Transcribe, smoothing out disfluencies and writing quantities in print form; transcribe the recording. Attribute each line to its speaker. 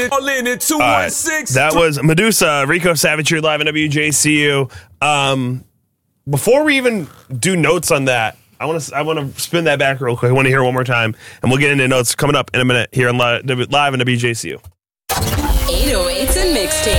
Speaker 1: All in at 216.
Speaker 2: That was Medusa, Rico Savage here live in WJCU. Before we even do notes on that, I want to spin that back real quick. I want to hear it one more time, and we'll get into notes coming up in a minute here on live in WJCU.
Speaker 3: 808s and Mixtapes.